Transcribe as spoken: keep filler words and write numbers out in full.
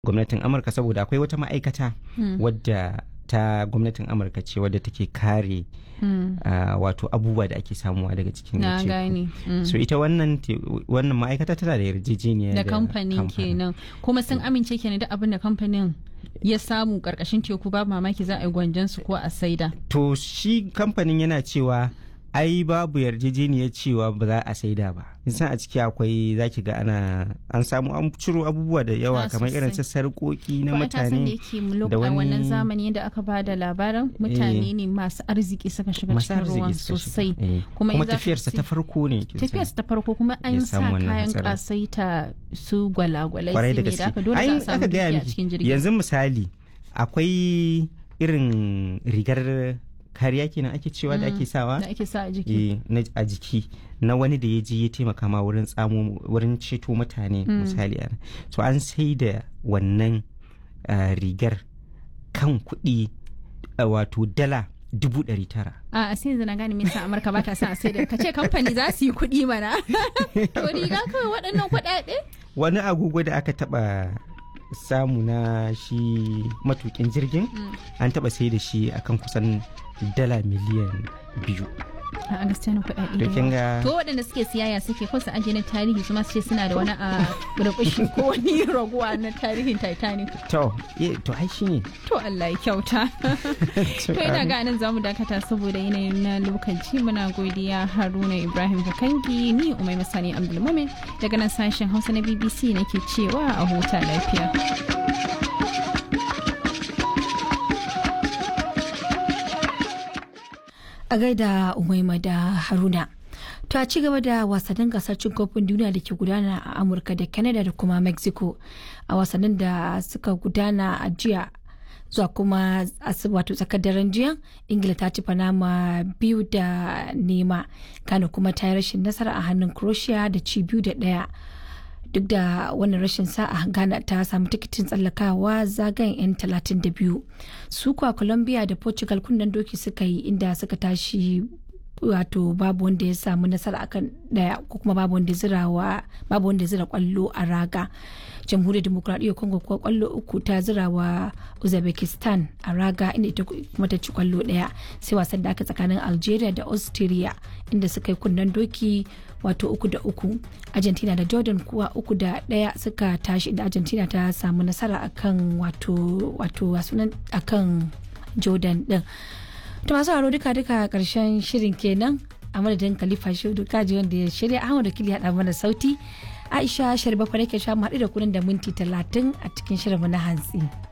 gwamnatin Amurka saboda akwai wata ma'aikata hmm. wadda ta gwamnatin Amurka ce wadda take kare hmm. uh, wato abubuwa da ake samuwa daga cikin na gani hmm. so ita wannan wannan ma'aikata tana da yarjejeniya da kamfanin kenan kuma sun amince kenan da abin da kamfanin ya samu karkashin teku babu mamaki za a yi gwanjan su ko a saida. To shi kamfanin yana cewa ai babu yarjejeniyar cewa ba za a saida ba. Insan a ciki akwai zaki ga ana an samu an ciro abubuwa da yawa kamar irin su sarƙoƙi na mutane da wani wannan zamani da aka ba da labarin mutane ne masu arziki suka shiga cikin ruwan sosai kuma tafiyarsa ta farko ne tafiyarsa ta farko kuma an sa kayan kasaita su gwalagwalai su ne da aka dole za a samu dukiya a cikin jirgin. Yanzu misali akwai irin rigar kariya kenan ake cewa da ake sawa da ake sa a jiki a jiki na wani da ya je ya taimaka ma wurin tsamo wurin ceto mutane misali ana so an sai da wannan rigar kan kuɗi wato dala dubu ɗari tara. A sai zana gane me yasa Amurka ba ta son a sai da kace kamfani za su yi kuɗi mana to riga kawai waɗannan kuɗaɗe. Wani agogo da aka taɓa samu na shi matukin jirgin an taba sai da shi akan kusan dala miliyan biyu. A gaskiya na kuɗaɗe da to waɗanda suke siyaya suke ko su aje na tarihi su ma su ce suna da wani a rubushi ko wani raguwa na tarihin Titanic. To to ai shine. To Allah ya kyauta. To ina ga nan zamu dakata saboda yanayin na lokaci muna godiya Haruna Ibrahim Bukangi ni Umaima Sani Abdulmumin daga nan sashen Hausa na B B C nake cewa a huta lafiya. A gaida Umaima da Haruna. To a ci gaba da wasannin gasar cin kofin duniya da ke gudana a Amurka da Canada da kuma Mexico a wasannin da suka gudana a jiya zuwa kuma wato tsakar daren jiya Ingila ta ci Panama biyu da nema Ghana kuma ta yi rashin nasara a hannun Croatia da ci biyu da ɗaya. Duk da wannan rashin sa'a Ghana ta samu tikitin tsallakawa zagayen 'yan talatin da biyu. Su kuwa Colombia da Portugal kunnen doki suka yi inda suka tashi wato babu wanda ya samu nasara akan daya ko kuma babu wanda zirawa babu wanda zira kwallo a raga. Jamhuriyar Demokradiyyar Congo kuwa kwallo uku ta zirawa Uzbekistan a raga inda ita kuma ta ci kwallo daya. Sai wasan da aka tsakanin Algeria da Austria inda suka yi kunnen doki wato uku da uku. Argentina da Jordan kuwa uku da daya suka tashi da Argentina ta samu nasara akan wato wato sunan akan Jordan din. To masu haro duka duka karshen shirin kenan a madadin Khalifa Shudu kaji wanda ya shirya Ahmad Wakili ya haɗa mana sauti. Aisha Sharbafa nake sha mu haɗu da kunan da minti talatin a cikin shirin mu na hantsi.